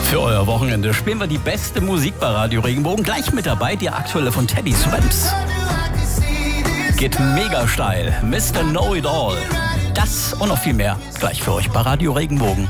Für euer Wochenende spielen wir die beste Musik bei Radio Regenbogen. Gleich mit dabei die aktuelle von Teddy Swims. Geht mega steil. Mr. Know-It-All. Das und noch viel mehr gleich für euch bei Radio Regenbogen.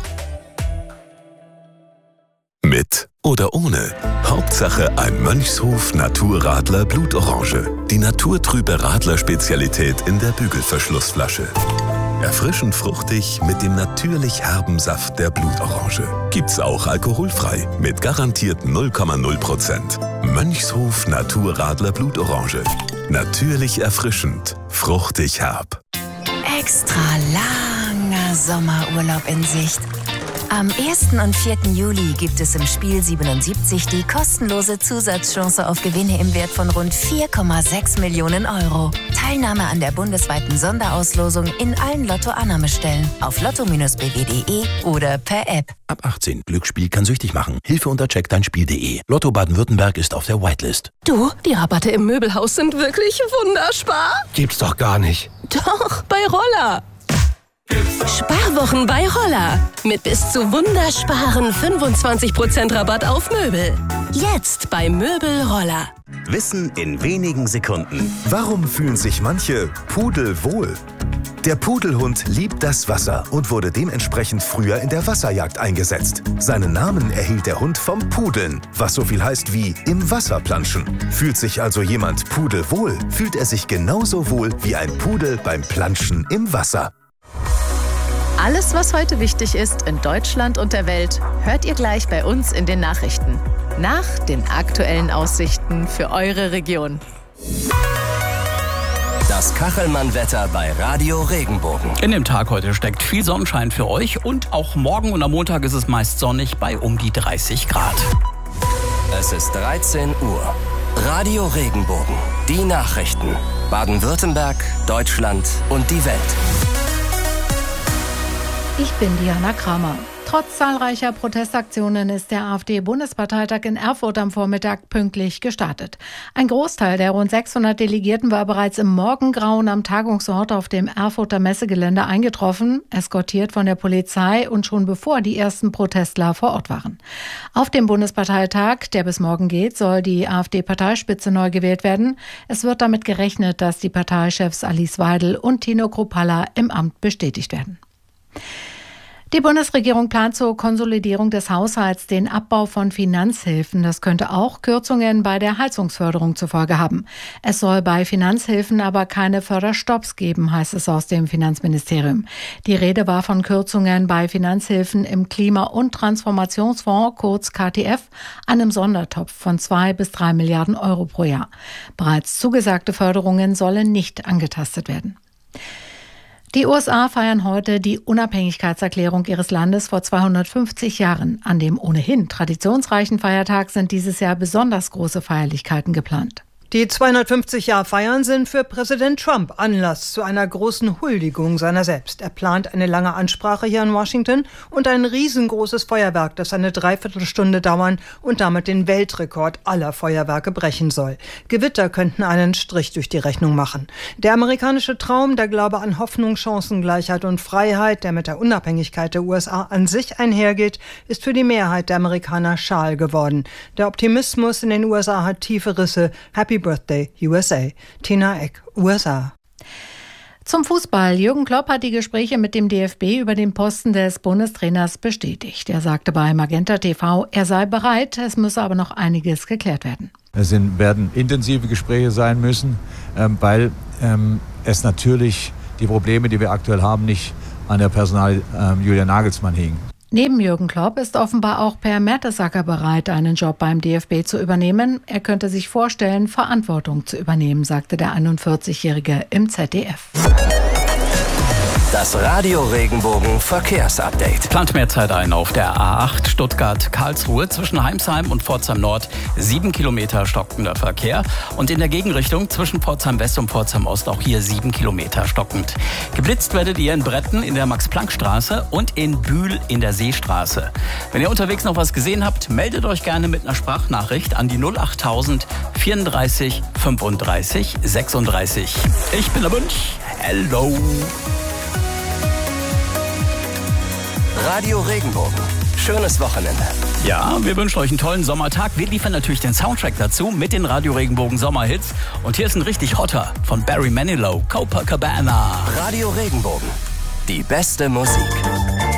Mit oder ohne. Hauptsache ein Mönchshof Naturradler Blutorange. Die naturtrübe Radler-Spezialität in der Bügelverschlussflasche. Erfrischend fruchtig mit dem natürlich herben Saft der Blutorange. Gibt's auch alkoholfrei mit garantiert 0,0%. Mönchshof Naturradler Blutorange. Natürlich erfrischend, fruchtig herb. Extra langer Sommerurlaub in Sicht. Am 1. und 4. Juli gibt es im Spiel 77 die kostenlose Zusatzchance auf Gewinne im Wert von rund 4,6 Millionen Euro. Teilnahme an der bundesweiten Sonderauslosung in allen Lotto-Annahmestellen auf lotto-bw.de oder per App. Ab 18. Glücksspiel kann süchtig machen. Hilfe unter checkdeinspiel.de. Lotto Baden-Württemberg ist auf der Whitelist. Du, die Rabatte im Möbelhaus sind wirklich wunderspar. Gibt's doch gar nicht. Doch, bei Roller. Sparwochen bei Roller. Mit bis zu wundersparen 25% Rabatt auf Möbel. Jetzt bei Möbel Roller. Wissen in wenigen Sekunden. Warum fühlen sich manche pudelwohl? Der Pudelhund liebt das Wasser und wurde dementsprechend früher in der Wasserjagd eingesetzt. Seinen Namen erhielt der Hund vom Pudeln, was so viel heißt wie im Wasser planschen. Fühlt sich also jemand pudelwohl, fühlt er sich genauso wohl wie ein Pudel beim Planschen im Wasser. Alles, was heute wichtig ist in Deutschland und der Welt, hört ihr gleich bei uns in den Nachrichten. Nach den aktuellen Aussichten für eure Region. Das Kachelmann-Wetter bei Radio Regenbogen. In dem Tag heute steckt viel Sonnenschein für euch und auch morgen und am Montag ist es meist sonnig bei um die 30 Grad. Es ist 13 Uhr. Radio Regenbogen. Die Nachrichten. Baden-Württemberg, Deutschland und die Welt. Ich bin Diana Kramer. Trotz zahlreicher Protestaktionen ist der AfD-Bundesparteitag in Erfurt am Vormittag pünktlich gestartet. Ein Großteil der rund 600 Delegierten war bereits im Morgengrauen am Tagungsort auf dem Erfurter Messegelände eingetroffen, eskortiert von der Polizei und schon bevor die ersten Protestler vor Ort waren. Auf dem Bundesparteitag, der bis morgen geht, soll die AfD-Parteispitze neu gewählt werden. Es wird damit gerechnet, dass die Parteichefs Alice Weidel und Tino Kruppalla im Amt bestätigt werden. Die Bundesregierung plant zur Konsolidierung des Haushalts den Abbau von Finanzhilfen. Das könnte auch Kürzungen bei der Heizungsförderung zur Folge haben. Es soll bei Finanzhilfen aber keine Förderstopps geben, heißt es aus dem Finanzministerium. Die Rede war von Kürzungen bei Finanzhilfen im Klima- und Transformationsfonds, kurz KTF, einem Sondertopf von 2 bis 3 Milliarden Euro pro Jahr. Bereits zugesagte Förderungen sollen nicht angetastet werden. Die USA feiern heute die Unabhängigkeitserklärung ihres Landes vor 250 Jahren. An dem ohnehin traditionsreichen Feiertag sind dieses Jahr besonders große Feierlichkeiten geplant. Die 250-Jahr-Feiern sind für Präsident Trump Anlass zu einer großen Huldigung seiner selbst. Er plant eine lange Ansprache hier in Washington und ein riesengroßes Feuerwerk, das eine Dreiviertelstunde dauern und damit den Weltrekord aller Feuerwerke brechen soll. Gewitter könnten einen Strich durch die Rechnung machen. Der amerikanische Traum, der Glaube an Hoffnung, Chancengleichheit und Freiheit, der mit der Unabhängigkeit der USA an sich einhergeht, ist für die Mehrheit der Amerikaner schal geworden. Der Optimismus in den USA hat tiefe Risse. Happy Birthday, USA. Tina Eck, USA. Zum Fußball. Jürgen Klopp hat die Gespräche mit dem DFB über den Posten des Bundestrainers bestätigt. Er sagte bei Magenta TV, er sei bereit, es müsse aber noch einiges geklärt werden. Es werden intensive Gespräche sein müssen, weil es natürlich die Probleme, die wir aktuell haben, nicht an der Personal Julian Nagelsmann hingen. Neben Jürgen Klopp ist offenbar auch Per Mertesacker bereit, einen Job beim DFB zu übernehmen. Er könnte sich vorstellen, Verantwortung zu übernehmen, sagte der 41-Jährige im ZDF. Das Radio Regenbogen Verkehrsupdate. Plant mehr Zeit ein auf der A8 Stuttgart-Karlsruhe zwischen Heimsheim und Pforzheim Nord. 7 Kilometer stockender Verkehr. Und in der Gegenrichtung zwischen Pforzheim West und Pforzheim Ost auch hier 7 Kilometer stockend. Geblitzt werdet ihr in Bretten in der Max-Planck-Straße und in Bühl in der Seestraße. Wenn ihr unterwegs noch was gesehen habt, meldet euch gerne mit einer Sprachnachricht an die 08000 34 35 36. Ich bin der Mönch. Hello. Radio Regenbogen. schönes Wochenende. Ja, wir wünschen euch einen tollen Sommertag. Wir liefern natürlich den Soundtrack dazu mit den Radio Regenbogen Sommerhits. Und hier ist ein richtig hotter von Barry Manilow, Copacabana. Radio Regenbogen, die beste Musik.